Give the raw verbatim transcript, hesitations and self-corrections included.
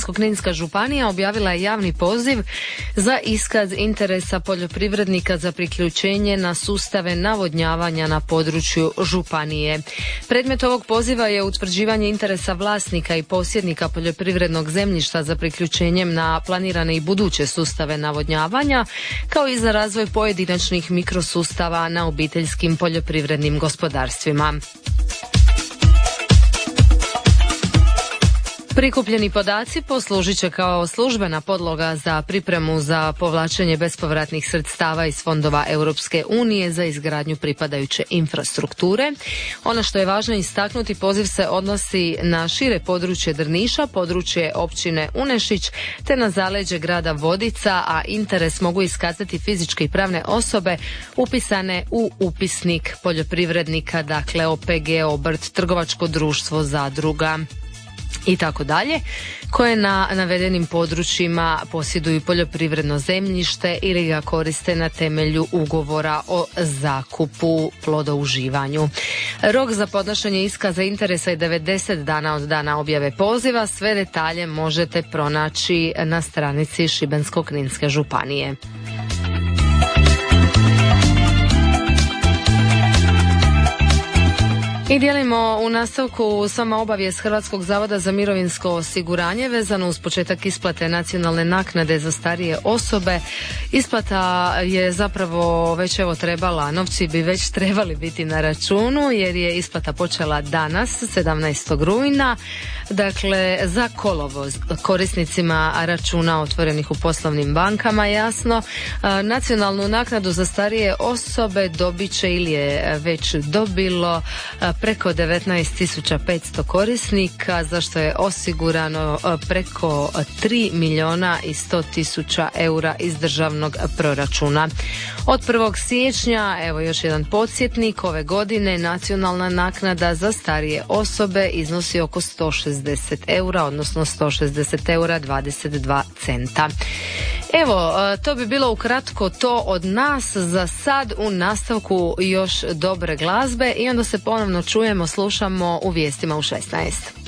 Šibensko-kninska županija objavila je javni poziv za iskaz interesa poljoprivrednika za priključenje na sustave navodnjavanja na području županije. Predmet ovog poziva je utvrđivanje interesa vlasnika i posjednika poljoprivrednog zemljišta za priključenjem na planirane i buduće sustave navodnjavanja, kao i za razvoj pojedinačnih mikrosustava na obiteljskim poljoprivrednim gospodarstvima. Prikupljeni podaci poslužit će kao službena podloga za pripremu za povlačenje bespovratnih sredstava iz fondova Europske unije za izgradnju pripadajuće infrastrukture. Ono što je važno istaknuti, poziv se odnosi na šire područje Drniša, područje općine Unešić te na zaleđe grada Vodica, a interes mogu iskazati fizičke i pravne osobe upisane u upisnik poljoprivrednika, dakle O P G, obrt, trgovačko društvo, zadruga i tako dalje, koje na navedenim područjima posjeduju poljoprivredno zemljište ili ga koriste na temelju ugovora o zakupu plodouživanju. Rok za podnošenje iskaza interesa je devedeset dana od dana objave poziva. Sve detalje možete pronaći na stranici Šibensko-kninske županije. I dijelimo u nastavku sama obavijest Hrvatskog zavoda za mirovinsko osiguranje vezano uz početak isplate nacionalne naknade za starije osobe. Isplata je zapravo već evo trebala, novci bi već trebali biti na računu jer je isplata počela danas, sedamnaestog rujna. Dakle, za kolovoz korisnicima računa otvorenih u poslovnim bankama, jasno. Nacionalnu naknadu za starije osobe dobit će ili je već dobilo preko devetnaest tisuća petsto korisnika, za što je osigurano preko tri milijuna i sto tisuća eura iz državnog proračuna. Od prvog siječnja, evo još jedan podsjetnik, ove godine nacionalna naknada za starije osobe iznosi oko sto šezdeset eura, odnosno sto šezdeset eura dvadeset dva centa. Evo, to bi bilo ukratko to od nas za sad. U nastavku još dobre glazbe i onda se ponovno čujemo, slušamo u vijestima u šesnaest.